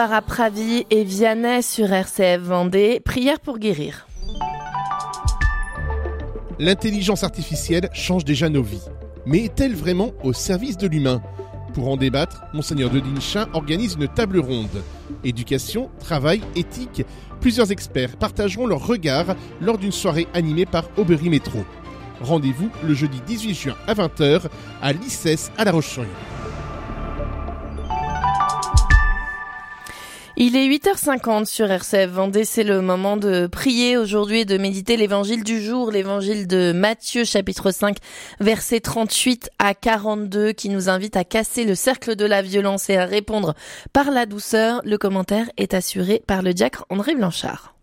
À Pravy et Vianney sur RCF Vendée, prière pour guérir. L'intelligence artificielle change déjà nos vies. Mais est-elle vraiment au service de l'humain ? Pour en débattre, Monseigneur Dedinchin organise une table ronde. Éducation, travail, éthique, plusieurs experts partageront leur regard lors d'une soirée animée par Aubry Métro. Rendez-vous le jeudi 18 juin à 20h à l'ICES à La Roche-sur-Yon. Il est 8h50 sur RCF Vendée, c'est le moment de prier aujourd'hui et de méditer l'évangile du jour, l'évangile de Matthieu chapitre 5 versets 38 à 42 qui nous invite à casser le cercle de la violence et à répondre par la douceur. Le commentaire est assuré par le diacre André Blanchard.